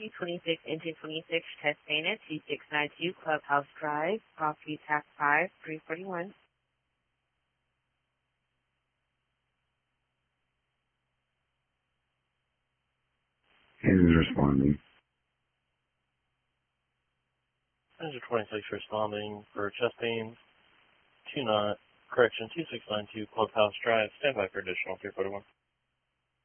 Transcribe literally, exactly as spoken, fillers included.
T twenty-six, engine twenty-six, test Dana, T six nine two, Clubhouse Drive, Coffee Tac five, three forty-one. Is responding. Engine twenty-six responding for chest beams, two nine, correction, two six nine two, Clubhouse Drive, stand by for additional three forty-one.